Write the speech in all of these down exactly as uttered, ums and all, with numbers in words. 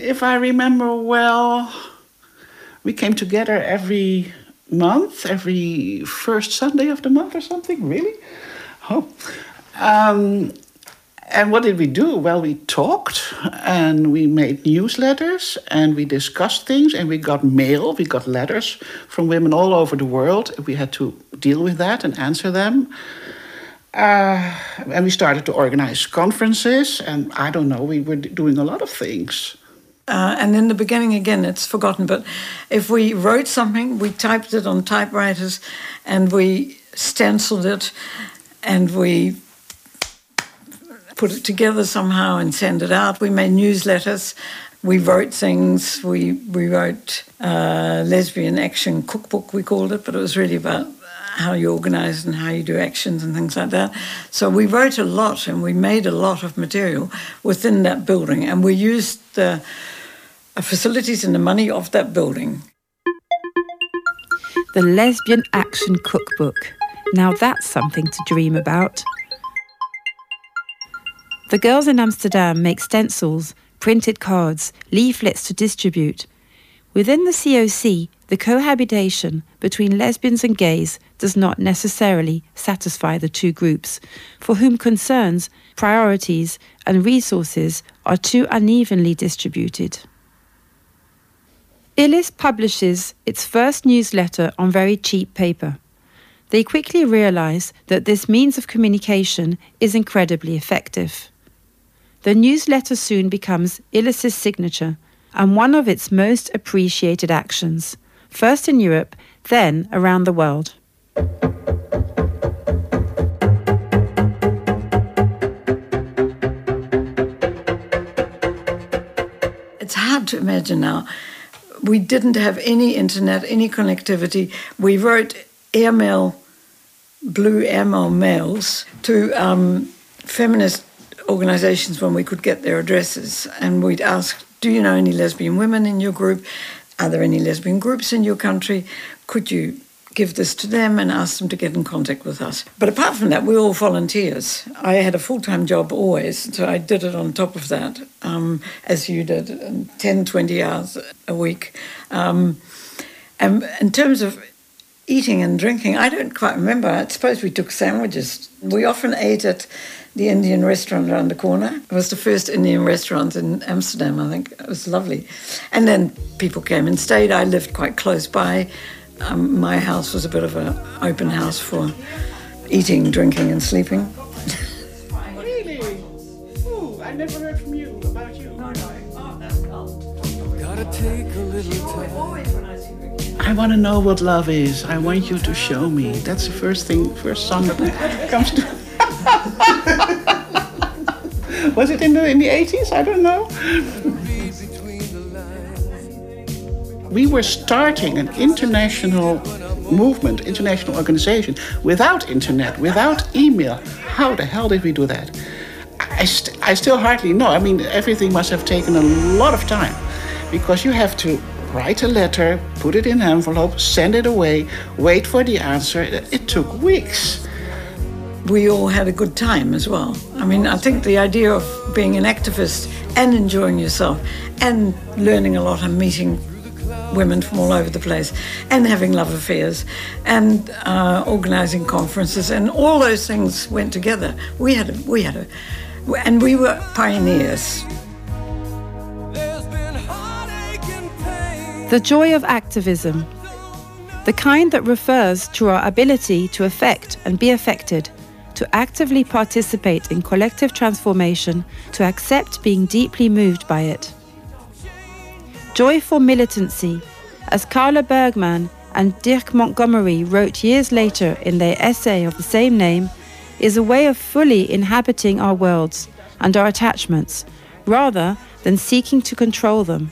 if I remember well, we came together every month, every first Sunday of the month or something, really? Oh. Um, and what did we do? Well, we talked and we made newsletters and we discussed things and we got mail, we got letters from women all over the world. We had to deal with that and answer them. Uh, and we started to organize conferences, and I don't know, we were doing a lot of things. Uh, and in the beginning, again, it's forgotten, but if we wrote something, we typed it on typewriters, and we stenciled it, and we put it together somehow and sent it out. We made newsletters. We wrote things. We, we wrote uh, Lesbian Action Cookbook, we called it, but it was really about how you organise and how you do actions and things like that. So we wrote a lot and we made a lot of material within that building, and we used the facilities and the money of that building. The Lesbian Action Cookbook. Now that's something to dream about. The girls in Amsterdam make stencils, printed cards, leaflets to distribute. Within the C O C, the cohabitation between lesbians and gays does not necessarily satisfy the two groups, for whom concerns, priorities, and resources are too unevenly distributed. Illis publishes its first newsletter on very cheap paper. They quickly realise that this means of communication is incredibly effective. The newsletter soon becomes Illis's signature and one of its most appreciated actions, first in Europe, then around the world. It's hard to imagine now. We didn't have any internet, any connectivity. We wrote airmail, blue airmail mails to um, feminist organisations when we could get their addresses, and we'd ask, do you know any lesbian women in your group? Are there any lesbian groups in your country? Could you give this to them and ask them to get in contact with us? But apart from that, we're all volunteers. I had a full-time job always, so I did it on top of that, um, as you did, ten, twenty hours a week. Um, and in terms of eating and drinking, I don't quite remember. I suppose we took sandwiches. We often ate at the Indian restaurant around the corner. It was the first Indian restaurant in Amsterdam, I think. It was lovely. And then people came and stayed. I lived quite close by. Um, my house was a bit of an open house for eating, drinking and sleeping. Really? Ooh, I never heard from you about you. No, no. Oh, that's cool. Gotta take a little time. I want to know what love is. I want you to show me. That's the first thing, first song that comes to... Was it in the in the eighties? I don't know. We were starting an international movement, international organization, without internet, without email. How the hell did we do that? I, st- I still hardly know. I mean, everything must have taken a lot of time, because you have to write a letter, put it in an envelope, send it away, wait for the answer. It took weeks. We all had a good time as well. I mean, I think the idea of being an activist and enjoying yourself and learning a lot and meeting women from all over the place and having love affairs and uh, organising conferences and all those things went together. We had a, we had a, and we were pioneers. The joy of activism, the kind that refers to our ability to affect and be affected, to actively participate in collective transformation, to accept being deeply moved by it. Joyful militancy, as Carla Bergman and Dirk Montgomery wrote years later in their essay of the same name, is a way of fully inhabiting our worlds and our attachments, rather than seeking to control them.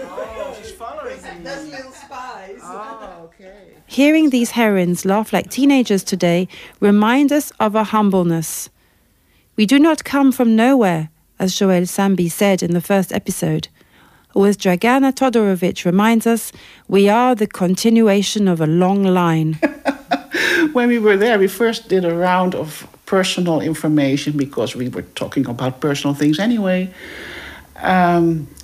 Hearing these heroines laugh like teenagers today remind us of our humbleness. We do not come from nowhere, as Joël Samby said in the first episode. Or as Dragana Todorovic reminds us, we are the continuation of a long line. When we were there, we first did a round of personal information because we were talking about personal things anyway. Um,